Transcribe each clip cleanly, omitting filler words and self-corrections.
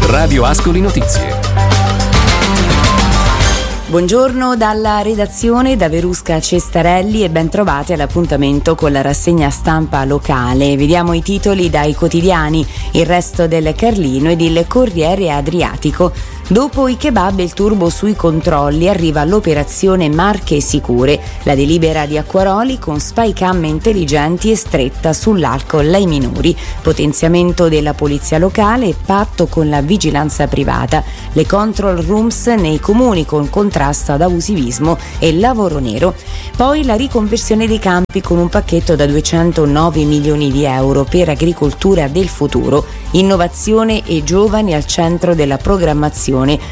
Radio Ascoli Notizie. Buongiorno dalla redazione da Verusca Cestarelli e ben trovati all'appuntamento con la rassegna stampa locale. Vediamo i titoli dai quotidiani, il Resto del Carlino ed il Corriere Adriatico. Dopo i kebab e il turbo sui controlli arriva l'operazione Marche Sicure, la delibera di Acquaroli con spy cam intelligenti e stretta sull'alcol ai minori, potenziamento della polizia locale e patto con la vigilanza privata, le control rooms nei comuni con contrasto ad abusivismo e lavoro nero. Poi la riconversione dei campi con un pacchetto da 209 milioni di euro per agricoltura del futuro, innovazione e giovani al centro della programmazione,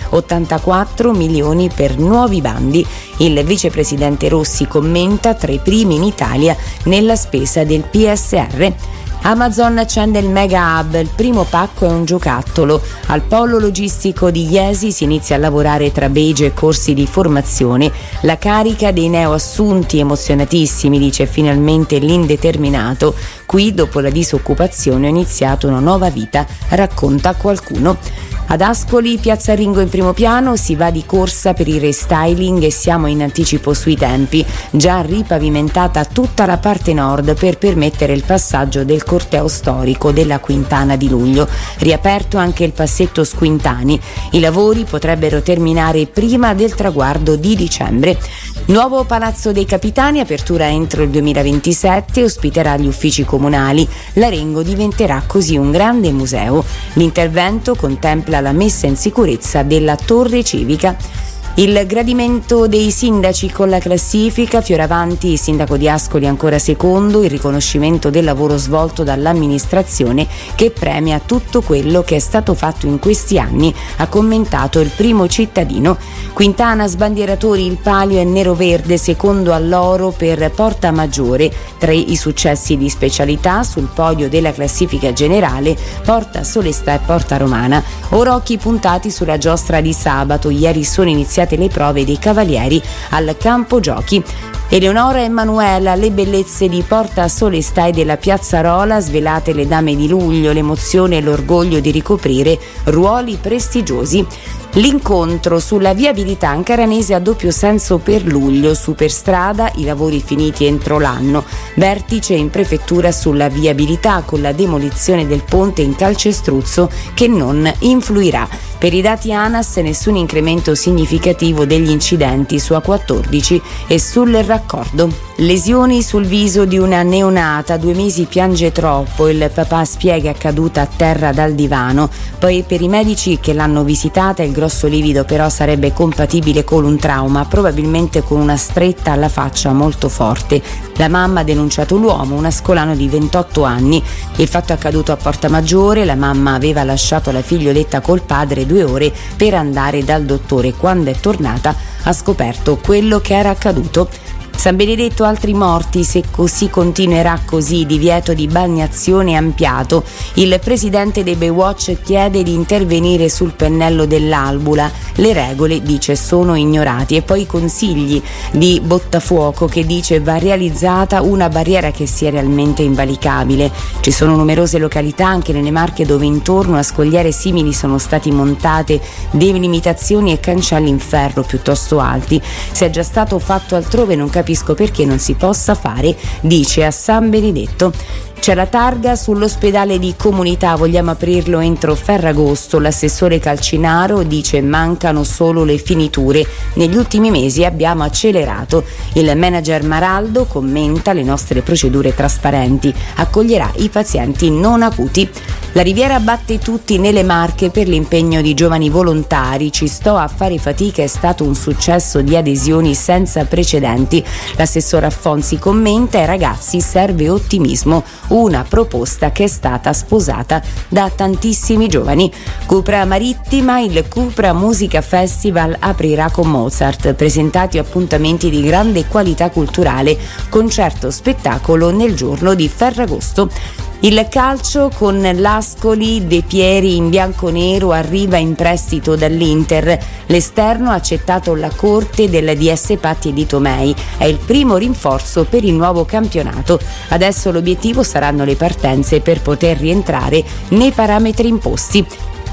84 milioni per nuovi bandi. Il vicepresidente Rossi commenta tra i primi in Italia nella spesa del PSR. Amazon accende il mega hub, il primo pacco è un giocattolo. Al polo logistico di Iesi si inizia a lavorare tra badge e corsi di formazione. La carica dei neoassunti emozionatissimi, dice finalmente l'indeterminato. Qui dopo la disoccupazione ho iniziato una nuova vita, racconta qualcuno. Ad Ascoli, Piazza Ringo in primo piano, si va di corsa per il restyling e siamo in anticipo sui tempi. Già ripavimentata tutta la parte nord per permettere il passaggio del corteo storico della Quintana di luglio. Riaperto anche il passetto Squintani. I lavori potrebbero terminare prima del traguardo di dicembre. Nuovo Palazzo dei Capitani, apertura entro il 2027, ospiterà gli uffici comunali. L'Arengo diventerà così un grande museo. L'intervento contempla la messa in sicurezza della torre civica. Il gradimento dei sindaci con la classifica, Fioravanti, sindaco di Ascoli ancora secondo, il riconoscimento del lavoro svolto dall'amministrazione che premia tutto quello che è stato fatto in questi anni, ha commentato il primo cittadino. Quintana sbandieratori, il palio è nero-verde, secondo all'oro per Porta Maggiore. Tra i successi di specialità sul podio della classifica generale, Porta Solestà e Porta Romana. Ora occhi puntati sulla giostra di sabato, ieri sono iniziate le prove dei cavalieri al campo giochi. Eleonora e Emanuela, le bellezze di Porta Solestà e della Piazzarola, svelate le dame di luglio, l'emozione e l'orgoglio di ricoprire ruoli prestigiosi. L'incontro sulla viabilità ancaranese a doppio senso per luglio, superstrada, i lavori finiti entro l'anno, vertice in prefettura sulla viabilità con la demolizione del ponte in Calcestruzzo che non influirà. Per i dati ANAS nessun incremento significativo degli incidenti su A14 e sul raccordo. Lesioni sul viso di una neonata, 2 mesi piange troppo, il papà spiega è caduta a terra dal divano, poi per i medici che l'hanno visitata il grosso livido però sarebbe compatibile con un trauma, probabilmente con una stretta alla faccia molto forte. La mamma ha denunciato l'uomo, un ascolano di 28 anni. Il fatto è accaduto a Porta Maggiore, la mamma aveva lasciato la figlioletta col padre 2 ore per andare dal dottore. Quando è tornata ha scoperto quello che era accaduto. San Benedetto, altri morti, se così continuerà così, divieto di balneazione ampliato. Il presidente dei Baywatch chiede di intervenire sul pennello dell'Albula. Le regole, dice, sono ignorati. E poi i consigli di Bottafuoco che dice va realizzata una barriera che sia realmente invalicabile. Ci sono numerose località anche nelle Marche dove intorno a scogliere simili sono stati montate delimitazioni e cancelli in ferro piuttosto alti. Se è già stato fatto altrove non capisco perché non si possa fare, dice a San Benedetto. C'è la targa sull'ospedale di comunità, vogliamo aprirlo entro Ferragosto. L'assessore Calcinaro dice mancano solo le finiture. Negli ultimi mesi abbiamo accelerato. Il manager Maraldo commenta le nostre procedure trasparenti. Accoglierà i pazienti non acuti. La Riviera batte tutti nelle Marche per l'impegno di giovani volontari. Ci sto a fare fatica, è stato un successo di adesioni senza precedenti. L'assessore Affonsi commenta ai ragazzi serve ottimismo. Una proposta che è stata sposata da tantissimi giovani. Cupra Marittima, il Cupra Musica Festival aprirà con Mozart, presentati appuntamenti di grande qualità culturale, concerto spettacolo nel giorno di Ferragosto. Il calcio con l'Ascoli, De Pieri in bianconero arriva in prestito dall'Inter. L'esterno ha accettato la corte del DS Patti e di Tomei. È il primo rinforzo per il nuovo campionato. Adesso l'obiettivo saranno le partenze per poter rientrare nei parametri imposti.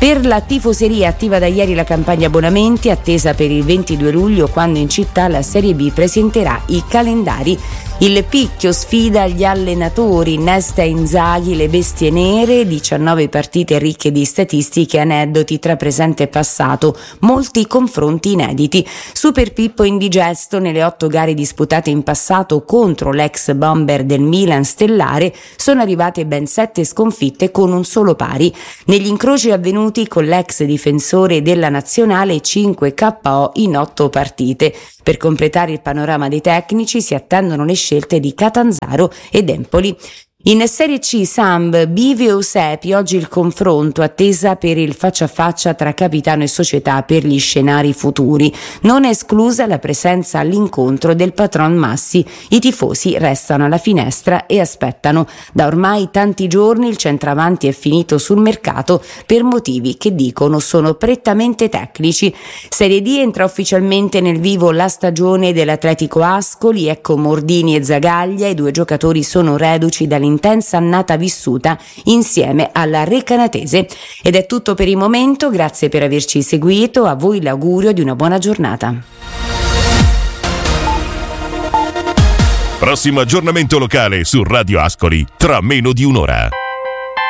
Per la tifoseria attiva da ieri la campagna abbonamenti, attesa per il 22 luglio quando in città la Serie B presenterà i calendari. Il picchio sfida gli allenatori, Nesta e Inzaghi, le bestie nere, 19 partite ricche di statistiche e aneddoti tra presente e passato, molti confronti inediti. Super Pippo indigesto nelle 8 gare disputate in passato contro l'ex bomber del Milan stellare sono arrivate ben 7 sconfitte con un solo pari. Negli incroci avvenuti con l'ex difensore della nazionale 5 KO in 8 partite. Per completare il panorama dei tecnici si attendono le scelte di Catanzaro ed Empoli. In Serie C Samb, Bivio Eusepi, oggi il confronto, attesa per il faccia a faccia tra capitano e società per gli scenari futuri. Non è esclusa la presenza all'incontro del patron Massi. I tifosi restano alla finestra e aspettano. Da ormai tanti giorni il centravanti è finito sul mercato per motivi che dicono sono prettamente tecnici. Serie D entra ufficialmente nel vivo la stagione dell'Atletico Ascoli, ecco Mordini e Zagaglia, i 2 giocatori sono reduci dall'intensa annata vissuta insieme alla Recanatese. Ed è tutto per il momento, grazie per averci seguito, a voi l'augurio di una buona giornata. Prossimo aggiornamento locale su Radio Ascoli tra meno di un'ora.